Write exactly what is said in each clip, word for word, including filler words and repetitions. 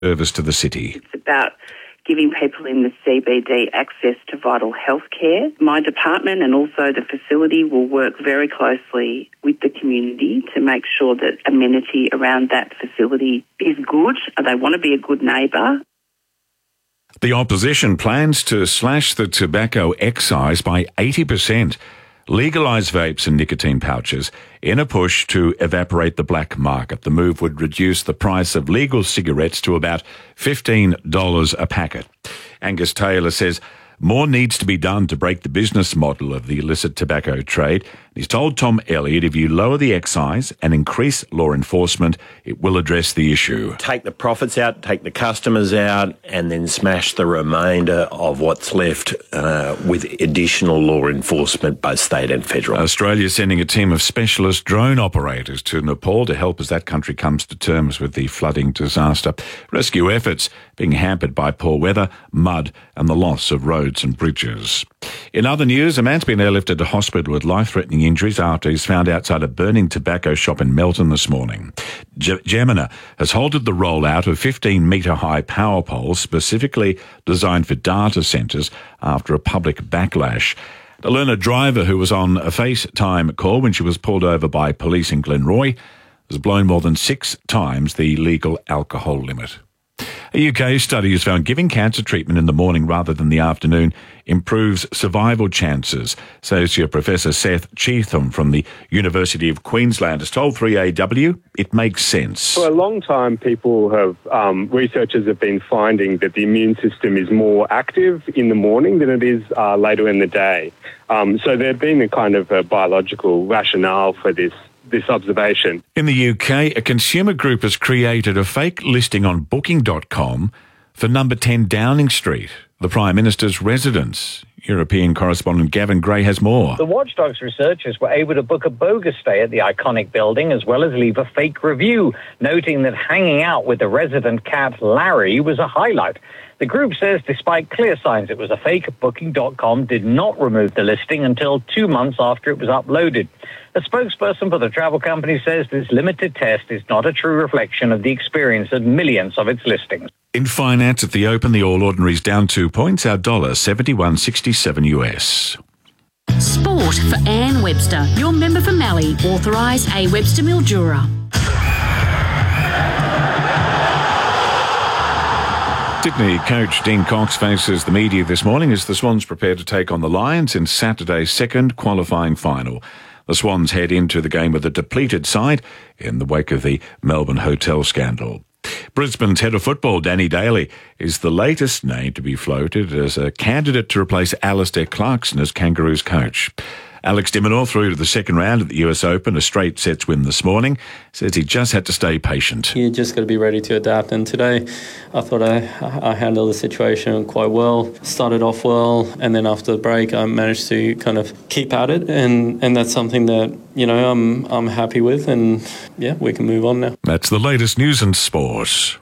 service to the city. It's about giving people in the C B D access to vital health care. My department and also the facility will work very closely with the community to make sure that amenity around that facility is good. They want to be a good neighbour. The opposition plans to slash the tobacco excise by eighty percent, legalise vapes and nicotine pouches in a push to evaporate the black market. The move would reduce the price of legal cigarettes to about fifteen dollars a packet. Angus Taylor says more needs to be done to break the business model of the illicit tobacco trade. He's told Tom Elliott if you lower the excise and increase law enforcement, it will address the issue. Take the profits out, take the customers out, and then smash the remainder of what's left uh, with additional law enforcement, both state and federal. Australia is sending a team of specialist drone operators to Nepal to help as that country comes to terms with the flooding disaster. Rescue efforts being hampered by poor weather, mud, and the loss of roads and bridges. In other news, a man's been airlifted to hospital with life-threatening injuries after he's found outside a burning tobacco shop in Melton this morning. G- Gemina has halted the rollout of fifteen-metre-high power poles specifically designed for data centres after a public backlash. The learner driver, who was on a FaceTime call when she was pulled over by police in Glenroy, has blown more than six times the legal alcohol limit. A U K study has found giving cancer treatment in the morning rather than the afternoon improves survival chances. Associate Professor Seth Cheetham from the University of Queensland has told three A W it makes sense. For a long time, people have, um, researchers have been finding that the immune system is more active in the morning than it is uh, later in the day. Um, so there's been a kind of a biological rationale for this this observation. In the U K, a consumer group has created a fake listing on booking dot com for number ten Downing Street, the Prime Minister's residence. European correspondent Gavin Gray has more. The Watchdogs researchers were able to book a bogus stay at the iconic building as well as leave a fake review, noting that hanging out with the resident cat Larry was a highlight. The group says despite clear signs it was a fake, booking dot com did not remove the listing until two months after it was uploaded. A spokesperson for the travel company says this limited test is not a true reflection of the experience of millions of its listings. In finance at the Open, the All Ordinaries down two points, our dollar seventy-one sixty-seven U S. Sport for Anne Webster, your member for Mallee, authorised A Webster Mildura. Sydney coach Dean Cox faces the media this morning as the Swans prepare to take on the Lions in Saturday's second qualifying final. The Swans head into the game with a depleted side in the wake of the Melbourne hotel scandal. Brisbane's head of football, Danny Daly, is the latest name to be floated as a candidate to replace Alistair Clarkson as Kangaroos coach. Alex de Minaur through to the second round at the U S Open, a straight sets win this morning. Says he just had to stay patient. You just got to be ready to adapt, and today I thought I, I handled the situation quite well. Started off well, and then after the break I managed to kind of keep at it, and, and that's something that, you know, I'm I'm happy with, and yeah, we can move on now. That's the latest news and sport.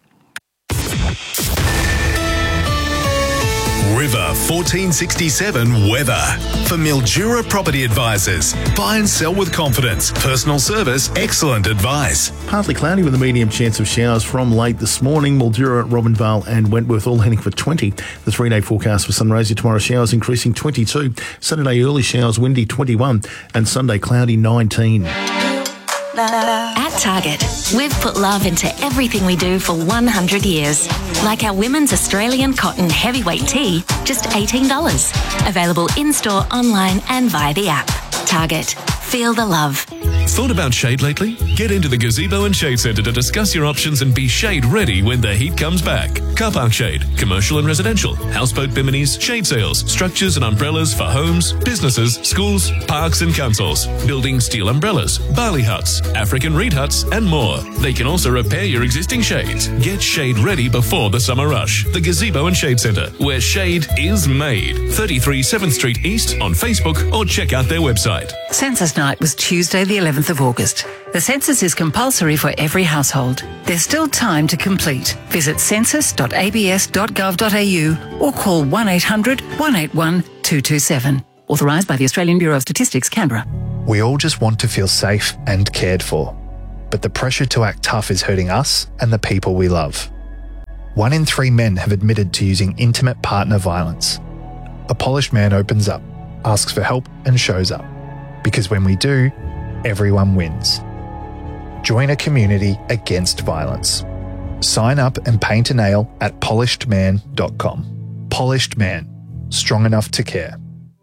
River fourteen sixty-seven weather. For Mildura Property Advisors. Buy and sell with confidence. Personal service, excellent advice. Partly cloudy with a medium chance of showers from late this morning. Mildura, Robinvale and Wentworth all heading for twenty. The three-day forecast for Sunraysia tomorrow, showers increasing twenty-two. Saturday early showers, windy twenty-one. And Sunday cloudy nineteen. At Target, we've put love into everything we do for one hundred years. Like our women's Australian cotton heavyweight tee, just eighteen dollars. Available in-store, online and via the app. Target. Feel the love. Thought about shade lately? Get into the Gazebo and Shade Centre to discuss your options and be shade ready when the heat comes back. Car park shade, commercial and residential, houseboat biminis, shade sails, structures and umbrellas for homes, businesses, schools, parks and councils, building steel umbrellas, barley huts, African reed huts and more. They can also repair your existing shades. Get shade ready before the summer rush. The Gazebo and Shade Centre, where shade is made. thirty-three seventh Street East on Facebook or check out their website. Census night was Tuesday the eleventh of August. The census is compulsory for every household. There's still time to complete. Visit census dot a b s dot gov dot a u or call one eight hundred one eight one two two seven. Authorised by the Australian Bureau of Statistics, Canberra. We all just want to feel safe and cared for. But the pressure to act tough is hurting us and the people we love. One in three men have admitted to using intimate partner violence. A polished man opens up, asks for help and shows up. Because when we do, everyone wins. Join a community against violence. Sign up and paint a nail at polished man dot com. Polished Man. Strong enough to care.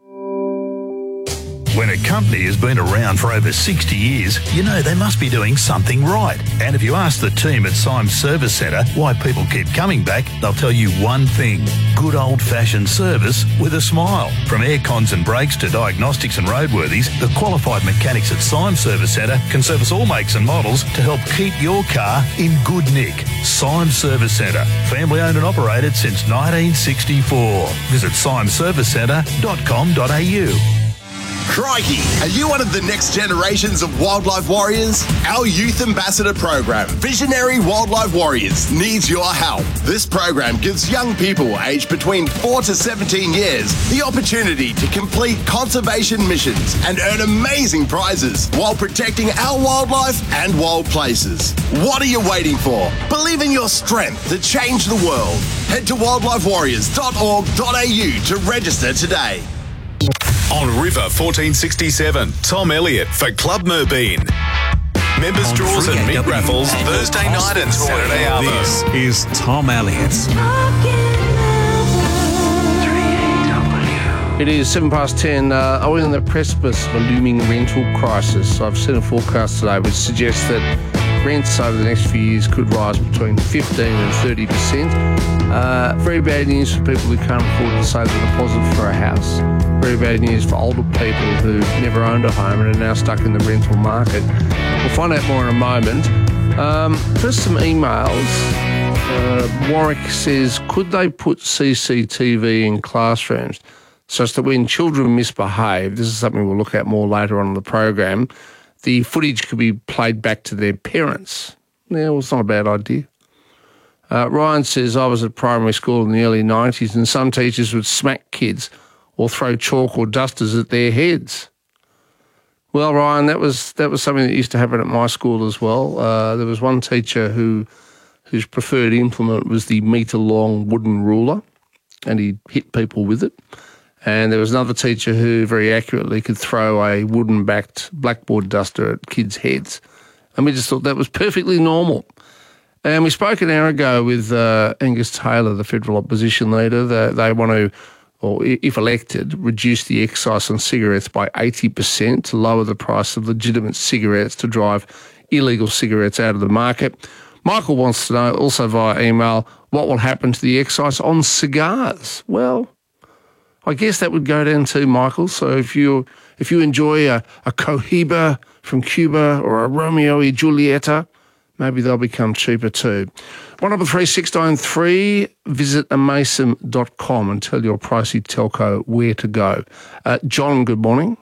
When a company has been around for over sixty years, you know they must be doing something right. And if you ask the team at Symes Service Centre why people keep coming back, they'll tell you one thing: good old-fashioned service with a smile. From air cons and brakes to diagnostics and roadworthies, the qualified mechanics at Symes Service Centre can service all makes and models to help keep your car in good nick. Symes Service Centre, family owned and operated since nineteen sixty-four. Visit symes service centre dot com dot a u. Crikey! Are you one of the next generations of wildlife warriors? Our Youth Ambassador program, Visionary Wildlife Warriors, needs your help. This program gives young people aged between four to seventeen years the opportunity to complete conservation missions and earn amazing prizes while protecting our wildlife and wild places. What are you waiting for? Believe in your strength to change the world. Head to wildlife warriors dot org dot a u to register today. On River fourteen sixty-seven, Tom Elliott for Club Merbeen. Members draws and meat raffles Thursday night and Saturday arvo. This is Tom Elliott. It is seven past ten. Uh, are we on the precipice of a looming rental crisis? I've seen a forecast today which suggests that rents over the next few years could rise between fifteen and thirty percent. Uh, very bad news for people who can't afford to save the deposit for a house. Very bad news for older people who've never owned a home and are now stuck in the rental market. We'll find out more in a moment. Um, first, some emails. Uh, Warwick says, could they put C C T V in classrooms such that when children misbehave, this is something we'll look at more later on in the program, the footage could be played back to their parents? Yeah, well, it's not a bad idea. Uh, Ryan says, I was at primary school in the early nineties and some teachers would smack kids or throw chalk or dusters at their heads. Well, Ryan, that was that was something that used to happen at my school as well. Uh, there was one teacher who whose preferred implement was the metre-long wooden ruler, and he hit people with it. And there was another teacher who very accurately could throw a wooden-backed blackboard duster at kids' heads. And we just thought that was perfectly normal. And we spoke an hour ago with uh, Angus Taylor, the federal opposition leader. They, they want to, or if elected, reduce the excise on cigarettes by eighty percent to lower the price of legitimate cigarettes to drive illegal cigarettes out of the market. Michael wants to know, also via email, what will happen to the excise on cigars? Well, I guess that would go down too, Michael. So if you if you enjoy a, a Cohiba from Cuba or a Romeo y Julieta, maybe they'll become cheaper too. one double three six nine three, visit amasim dot com and tell your pricey telco where to go. Uh, John, good morning.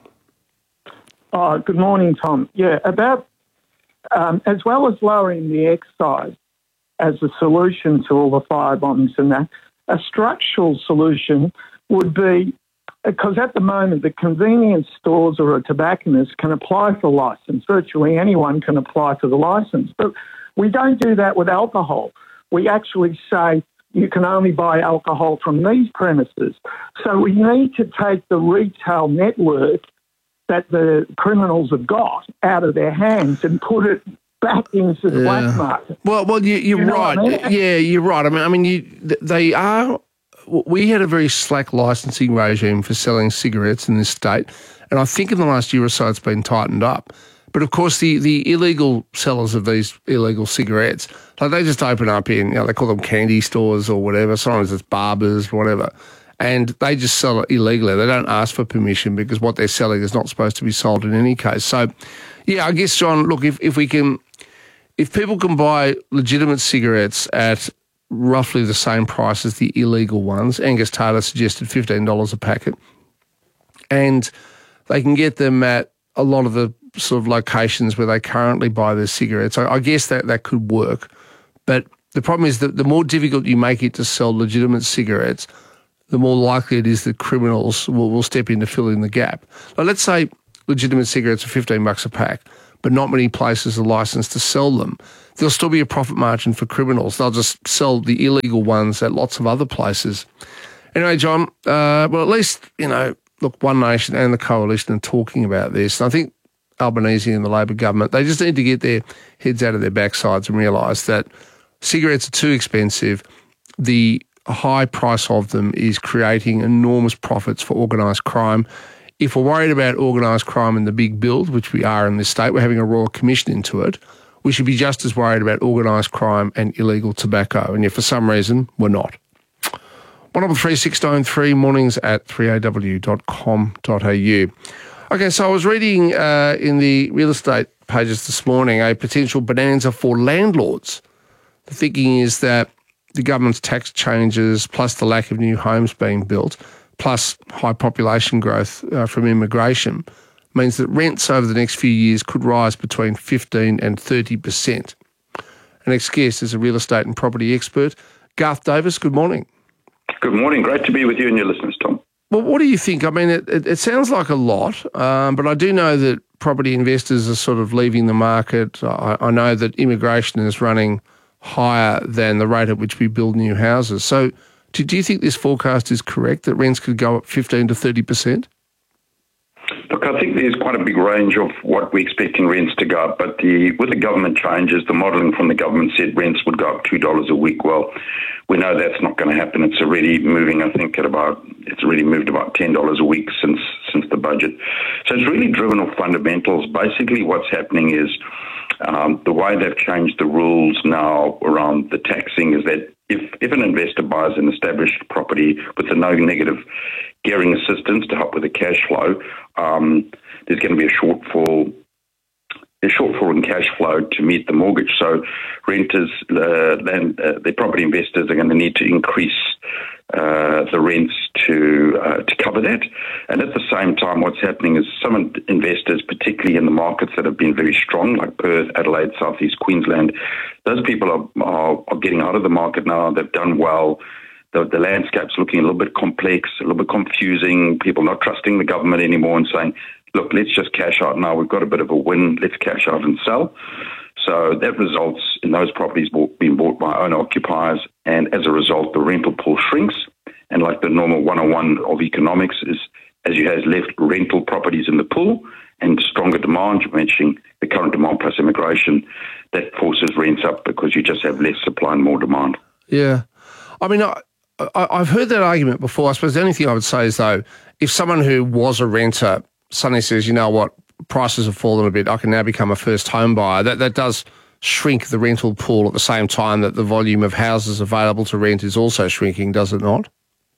Oh, good morning, Tom. Yeah, about um, as well as lowering the excise as a solution to all the firebombs and that, a structural solution would be, because at the moment the convenience stores or a tobacconist can apply for a licence. Virtually anyone can apply for the licence. But we don't do that with alcohol. We actually say you can only buy alcohol from these premises. So we need to take the retail network that the criminals have got out of their hands and put it back into the yeah. black market. Well, well, you, you're you know right. I mean? Yeah, you're right. I mean, I mean, you, they are. We had a very slack licensing regime for selling cigarettes in this state, and I think in the last year or so it's been tightened up. But of course, the, the illegal sellers of these illegal cigarettes, like they just open up in, you know, they call them candy stores or whatever. Sometimes it's barbers, whatever, and they just sell it illegally. They don't ask for permission because what they're selling is not supposed to be sold in any case. So, yeah, I guess, John, look, if if we can, if people can buy legitimate cigarettes at roughly the same price as the illegal ones. Angus Taylor suggested fifteen dollars a packet. And they can get them at a lot of the sort of locations where they currently buy their cigarettes. I, I guess that, that could work. But the problem is that the more difficult you make it to sell legitimate cigarettes, the more likely it is that criminals will, will step in to fill in the gap. Now, let's say legitimate cigarettes are fifteen bucks a pack, but not many places are licensed to sell them. There'll still be a profit margin for criminals. They'll just sell the illegal ones at lots of other places. Anyway, John, uh, well, at least, you know, look, One Nation and the Coalition are talking about this. And I think Albanese and the Labor government, they just need to get their heads out of their backsides and realise that cigarettes are too expensive. The high price of them is creating enormous profits for organised crime. If we're worried about organised crime in the big build, which we are in this state, we're having a Royal Commission into it, we should be just as worried about organised crime and illegal tobacco. And yet for some reason, we're not. one double three six nine three, mornings at three a w dot com dot a u. Okay, so I was reading uh, in the real estate pages this morning a potential bonanza for landlords. The thinking is that the government's tax changes, plus the lack of new homes being built, plus high population growth uh, from immigration, means that rents over the next few years could rise between fifteen and thirty percent. Our next guest is a real estate and property expert, Garth Davis. Good morning. Good morning. Great to be with you and your listeners, Tom. Well, what do you think? I mean, it, it, it sounds like a lot, um, but I do know that property investors are sort of leaving the market. I, I know that immigration is running higher than the rate at which we build new houses. So do, do you think this forecast is correct, that rents could go up fifteen to thirty percent? Look, I think there's quite a big range of what we're expecting rents to go up, but the with the government changes, the modelling from the government said rents would go up two dollars a week. Well, we know that's not going to happen. It's already moving, I think, at about, it's already moved about ten dollars a week since since the budget. So it's really driven off fundamentals. Basically what's happening is um, the way they've changed the rules now around the taxing is that if, if an investor buys an established property with a no negative gearing assistance to help with the cash flow, um, there's going to be a shortfall a shortfall in cash flow to meet the mortgage. So renters, uh, land, uh, the property investors are going to need to increase uh, the rents to uh, to cover that. And at the same time, what's happening is some investors, particularly in the markets that have been very strong, like Perth, Adelaide, Southeast Queensland, those people are, are, are getting out of the market now. They've done well. The, the landscape's looking a little bit complex, a little bit confusing, people not trusting the government anymore and saying, look, let's just cash out now. We've got a bit of a win. Let's cash out and sell. So that results in those properties bought, being bought by owner-occupiers, and as a result, the rental pool shrinks. And like the normal one oh one of economics is, as you have left rental properties in the pool and stronger demand, you're mentioning the current demand plus immigration, that forces rents up because you just have less supply and more demand. Yeah. I mean, I, I, I've heard that argument before. I suppose the only thing I would say is, though, if someone who was a renter suddenly says, you know what, prices have fallen a bit, I can now become a first home buyer, that, that does shrink the rental pool at the same time that the volume of houses available to rent is also shrinking, does it not?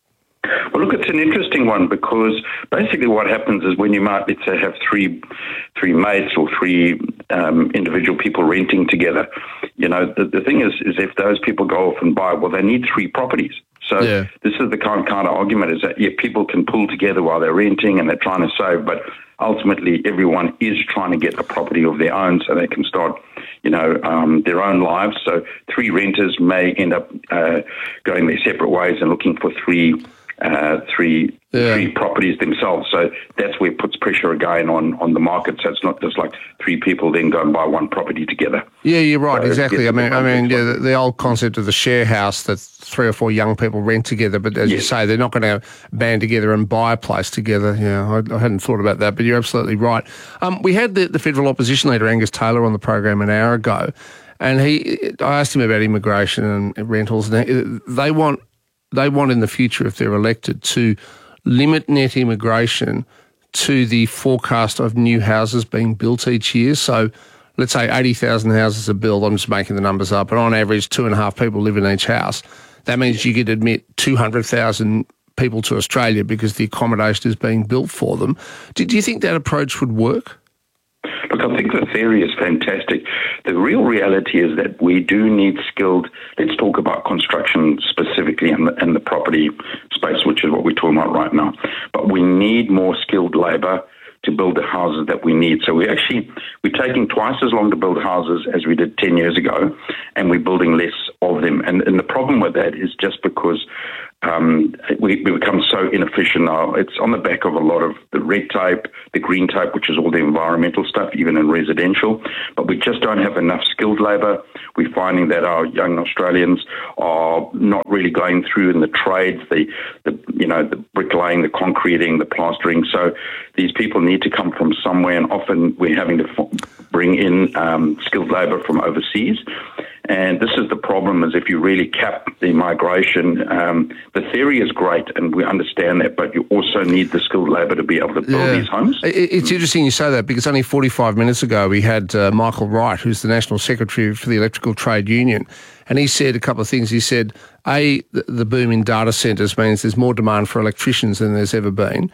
Well, look, it's an interesting one because basically what happens is when you might, let's say, have three three mates or three um, individual people renting together, you know, the, the thing is, is if those people go off and buy, well, they need three properties. So yeah. This is the kind, kind of argument is that, yeah, people can pull together while they're renting and they're trying to save, but ultimately everyone is trying to get a property of their own so they can start, you know, um, their own lives. So three renters may end up uh, going their separate ways and looking for three uh, three yeah. three properties themselves. So that's where it puts pressure again on, on the market. So it's not just like three people then go and buy one property together. Yeah, you're right, so exactly. I mean, I mean, yeah, the, the old concept of the share house that three or four young people rent together, but as yes. you say, they're not going to band together and buy a place together. Yeah, I, I hadn't thought about that, but you're absolutely right. Um, we had the, the federal opposition leader, Angus Taylor, on the program an hour ago, and he, I asked him about immigration and rentals, and they want, they want in the future, if they're elected, to limit net immigration to the forecast of new houses being built each year. So let's say eighty thousand houses are built, I'm just making the numbers up, and on average two and a half people live in each house. That means you could admit two hundred thousand people to Australia because the accommodation is being built for them. Do, do you think that approach would work? Look, I think the theory is fantastic. The real reality is that we do need skilled, let's talk about construction specifically and the, and the property space, which is what we're talking about right now. But we need more skilled labour to build the houses that we need. So we actually, we're taking twice as long to build houses as we did ten years ago, and we're building less of them. And, and the problem with that is just because Um, we, we become so inefficient now. It's on the back of a lot of the red tape, the green tape, which is all the environmental stuff, even in residential. But we just don't have enough skilled labour. We're finding that our young Australians are not really going through in the trades, the, the you know, the bricklaying, the concreting, the plastering. So these people need to come from somewhere, and often we're having to f- bring in um, skilled labour from overseas. And this is the problem, is if you really cap the migration, um, the theory is great, and we understand that, but you also need the skilled labour to be able to build Yeah. these homes. It's interesting you say that, because only forty-five minutes ago we had uh, Michael Wright, who's the National Secretary for the Electrical Trade Union, and he said a couple of things. He said, A, the, the boom in data centres means there's more demand for electricians than there's ever been.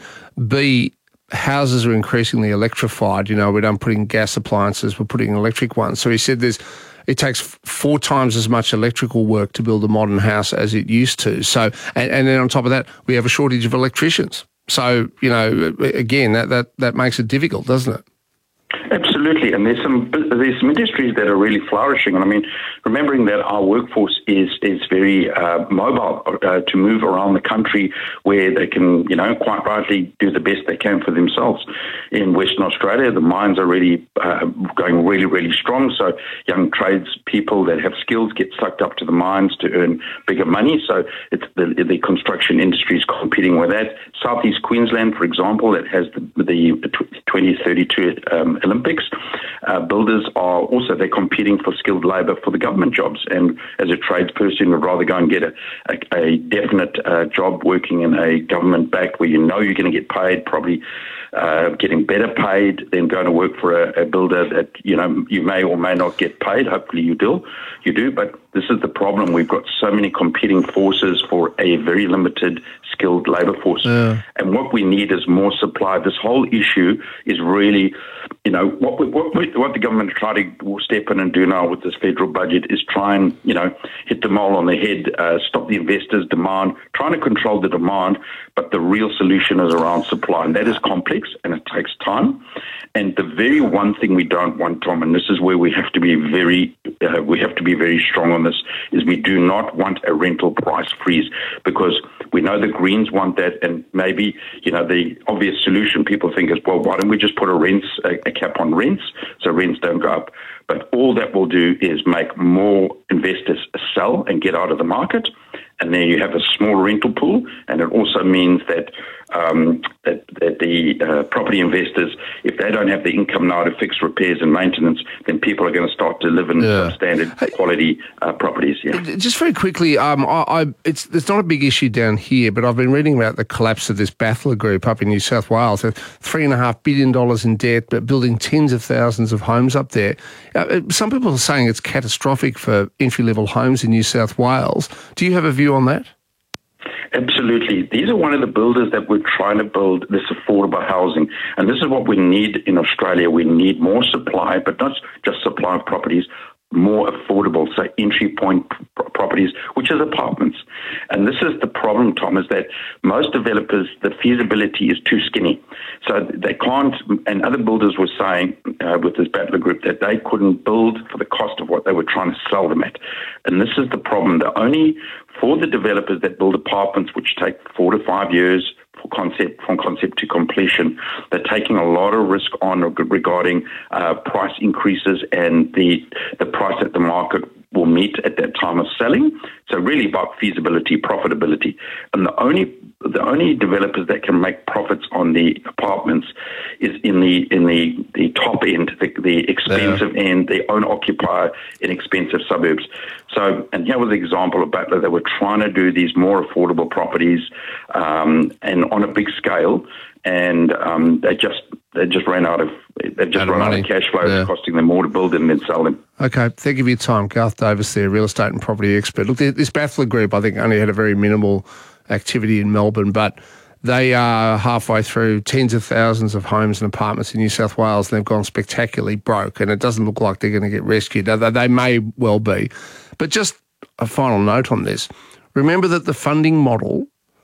B, houses are increasingly electrified. You know, we don't put in gas appliances, we're putting in electric ones. So he said there's it takes four times as much electrical work to build a modern house as it used to. So, and, and then on top of that, we have a shortage of electricians. So, you know, again, that, that, that makes it difficult, doesn't it? Absolutely, and there's some there's some industries that are really flourishing. And I mean, remembering that our workforce is is very uh, mobile uh, to move around the country, where they can, you know, quite rightly do the best they can for themselves. In Western Australia, the mines are really uh, going really, really strong. So young tradespeople that have skills get sucked up to the mines to earn bigger money. So it's the the construction industry is competing with that. Southeast Queensland, for example, that has the, the twenty thirty-two um, Olympics. Uh, builders are also, they're competing for skilled labour for the government jobs. And as a tradesperson, would rather go and get a, a, a definite uh, job working in a government back where you know you're going to get paid, probably uh, getting better paid than going to work for a, a builder that, you know, you may or may not get paid. Hopefully you do, you do. But this is the problem. We've got so many competing forces for a very limited skilled labour force. Yeah. And what we need is more supply. This whole issue is really, you know, what we, what, we, what the government try to step in and do now with this federal budget is try and, you know, hit the mole on the head, uh, stop the investors' demand, trying to control the demand, but the real solution is around supply, and that is complex and it takes time. And the very one thing we don't want, Tom, and this is where we have to be very, uh, we have to be very strong on this, is we do not want a rental price freeze, because we know the Greens want that, and maybe, you know, the obvious solution people think is, well, why don't we just put a rents, a, a cap on rents so rents don't go up? But all that will do is make more investors sell and get out of the market, and then you have a small rental pool, and it also means that um, that, that the uh, property investors, if they don't have the income now to fix repairs and maintenance, then people are going to start to live in Yeah. substandard quality uh, properties. Yeah. Just very quickly, um, I, I, it's it's not a big issue down here, but I've been reading about the collapse of this Battler Group up in New South Wales. Three and a half billion dollars in debt, but building tens of thousands of homes up there. Uh, some people are saying it's catastrophic for entry-level homes in New South Wales. Do you have a view on that? Absolutely. These are one of the builders that we're trying to build this affordable housing. And this is what we need in Australia. We need more supply, but not just supply of properties, more affordable, so entry point p- properties, which is apartments. And this is the problem, Tom, is that most developers, the feasibility is too skinny. So they can't, and other builders were saying uh, with this Battler Group that they couldn't build for the cost of what they were trying to sell them at. And this is the problem. The only, for the developers that build apartments, which take four to five years, for concept from concept to completion, they're taking a lot of risk on regarding uh, price increases and the the price that the market will meet at that time of selling. So really about feasibility, profitability, and the only the only developers that can make profits on the apartments is in the in the, the top end, the, the expensive yeah. end, the owner occupier in expensive suburbs. So, and here was the example of Battler. They were trying to do these more affordable properties um, and on a big scale, and um, they just they just ran out of they just run out of cash flow. Yeah. It's costing them more to build them than sell them. Okay, thank you for your time, Garth Davis, there, real estate and property expert. Look, this Battler Group, I think, only had a very minimal activity in Melbourne, but they are halfway through tens of thousands of homes and apartments in New South Wales, and they've gone spectacularly broke, and it doesn't look like they're going to get rescued. They may well be. But just a final note on this. Remember that the funding model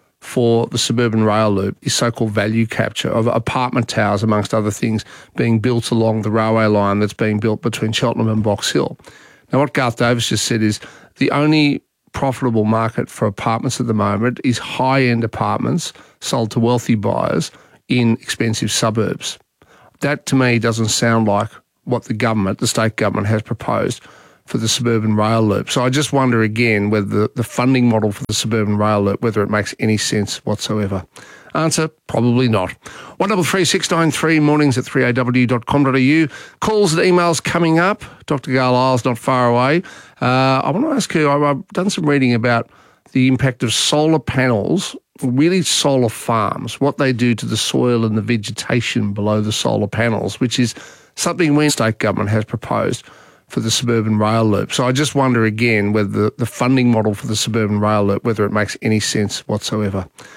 for the suburban rail loop is so-called value capture of apartment towers, amongst other things, being built along the railway line that's being built between Cheltenham and Box Hill. Now, what Garth Davis just said is the only profitable market for apartments at the moment is high-end apartments sold to wealthy buyers in expensive suburbs. That, to me, doesn't sound like what the government, the state government, has proposed for the suburban rail loop. So I just wonder again whether the, the funding model for the suburban rail loop, whether it makes any sense whatsoever. Answer, probably not. one double three six nine three, mornings at three a w dot com dot a u. Calls and emails coming up. Doctor Gail Isles not far away. Uh, I want to ask you, I've done some reading about the impact of solar panels, really solar farms, what they do to the soil and the vegetation below the solar panels, which is something we state government has proposed for the suburban rail loop. So I just wonder again whether the, the funding model for the suburban rail loop, whether it makes any sense whatsoever.